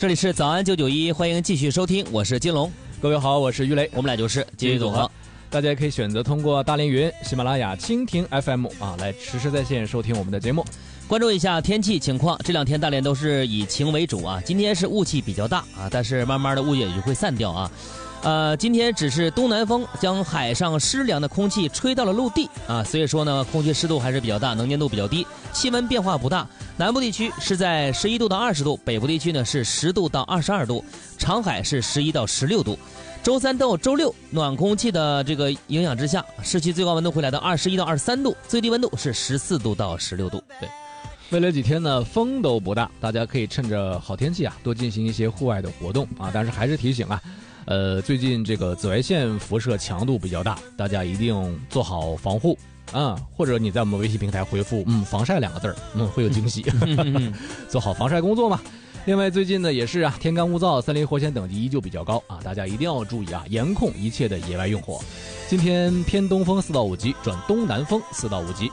这里是早安991，欢迎继续收听，我是金龙。 各位好，我是于雷， 我们俩就是今日组合。 大家也可以选择通过大连云、喜马拉雅、蜻蜓 FM 来实时在线收听我们的节目。 关注一下天气情况，这两天大连都是以晴为主啊。今天是雾气比较大但是慢慢的雾也就会散掉今天只是东南风将海上湿凉的空气吹到了陆地所以说呢，空气湿度还是比较大，能见度比较低，气温变化不大。南部地区是在11度到20度，北部地区呢是10度到22度，长海是11到16度。周三到周六，暖空气的这个影响之下，市区最高温度会来到21到23度，最低温度是14度到16度。对， 未来几天呢，风都不大，大家可以趁着好天气多进行一些户外的活动但是还是提醒最近这个紫外线辐射强度比较大，大家一定做好防护或者你在我们微信平台回复防晒2个字会有惊喜做好防晒工作嘛。另外最近呢也是天干物燥，森林火险等级依旧比较高大家一定要注意严控一切的野外用火。今天偏东风4到5级转东南风4到5级。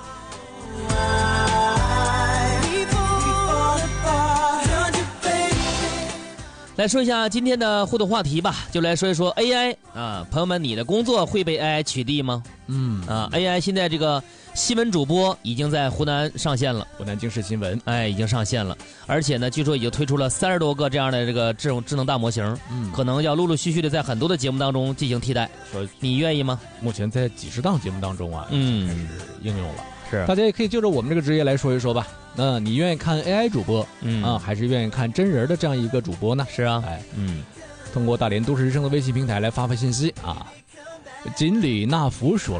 来说一下今天的互动话题吧，就来说一说 AI 朋友们，你的工作会被 AI 取缔吗？AI 现在这个新闻主播已经在湖南上线了， 湖南经视新闻已经上线了，而且呢据说已经推出了30多个这样的这个智能大模型可能要陆陆续续的在很多的节目当中进行替代。 说你愿意吗？ 目前在几十档节目当中已经开始应用了。 是， 大家也可以就着我们这个职业来说一说吧。你愿意看 AI 主播还是愿意看真人的这样一个主播呢？ 是啊， 通过大连都市之声的微信平台来发信息锦鲤纳福说